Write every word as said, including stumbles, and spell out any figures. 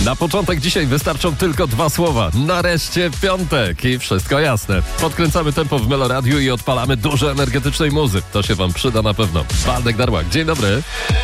Na początek dzisiaj wystarczą tylko dwa słowa. Nareszcie piątek i wszystko jasne. Podkręcamy tempo w Meloradiu i odpalamy dużo energetycznej muzy. To się wam przyda na pewno. Waldek Darłak, dzień dobry.